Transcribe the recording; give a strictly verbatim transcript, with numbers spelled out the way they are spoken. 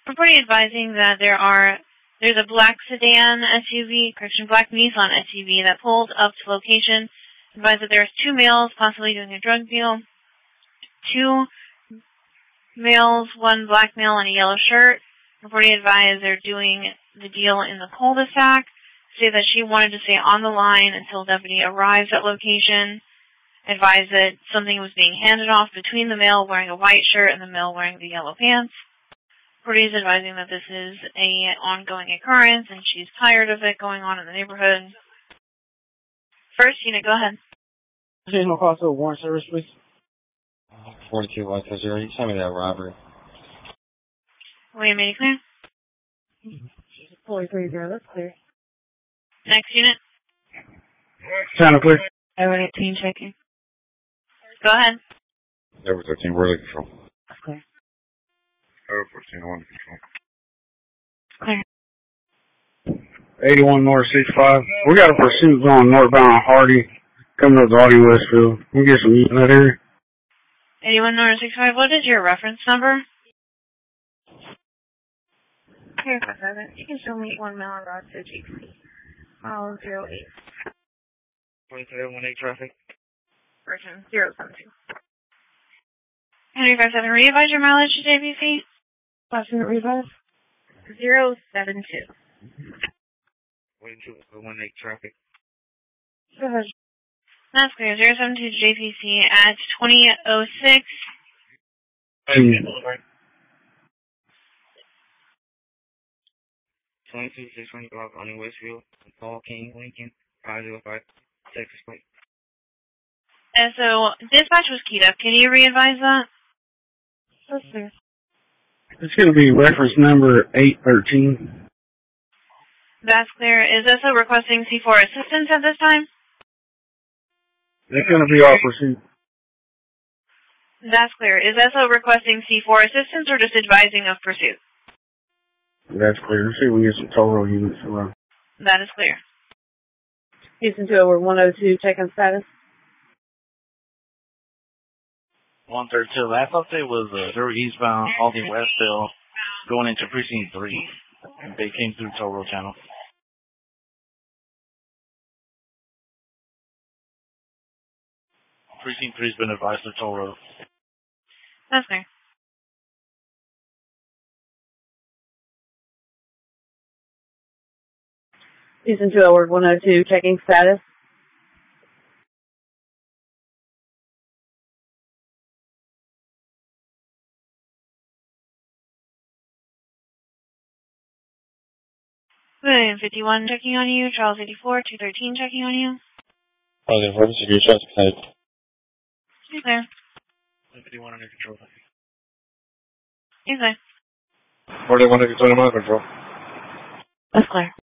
Reporting advising that there are there's a black sedan S U V, correction, black Nissan S U V that pulled up to location. Advised that there's two males possibly doing a drug deal. Two males, one black male in a yellow shirt. Reporting advised they're doing the deal in the cul-de-sac. Say that she wanted to stay on the line until deputy arrives at location. Advised that something was being handed off between the male wearing a white shirt and the male wearing the yellow pants. Reporting is advising that this is a ongoing occurrence and she's tired of it going on in the neighborhood. First unit, go ahead. Seasonal call to a warrant service, please. forty-two White Zero. You tell me that robbery. Wait a minute, clear? forty-three zero, that's clear. Next unit. Channel clear. Over eighteen checking. Go ahead. Over thirteen, we're looking control. That's clear. Over fourteen, one control. Clear. eighty-one North sixty-five. We got a pursuit going northbound on Hardy, coming up to Hardy Westfield. We get some heat in that area. eighty-one North sixty-five, what is your reference number? Here, five seven. You can show me one mile road to G P. Oh, zero eight. twenty-three one eight traffic. Version zero seven two. Henry five seven, re-advise your mileage to J B C? Last minute revise? Zero seven two. twenty-two one eight traffic. Go ahead. That's clear. zero seven two to J P C at twenty oh six. twenty-two six twenty block on Westfield. Paul King, Lincoln, five zero five, Texas Plate. And so, dispatch was keyed up. Can you re-advise that? That's clear. It's going to be reference number eight thirteen. That's clear. Is S O requesting C four assistance at this time? That's going to be our pursuit. That's clear. Is S O requesting C four assistance or just advising of pursuit? That's clear. Let's see if we can get some toll road units around. That is clear. Houston two over one oh two, check-in status. one thirty-two. Last update was uh, they were eastbound, Aldi Westfield, going into Precinct three. They came through toll road channel. Precinct three's been advised to toll road. That's clear. Houston two over one oh two, checking status. fifty-one checking on you. Charles eighty-four, two thirteen checking on you. Oh, the emergency group shots connected. He's there. fifty-one under control. He's there. forty-one under control, control. That's clear.